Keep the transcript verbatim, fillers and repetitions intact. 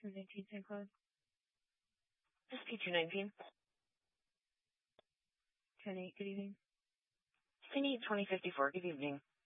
two nineteen Saint Claude. This is P two nineteen. ten eight, good evening. C twenty fifty-four, good evening.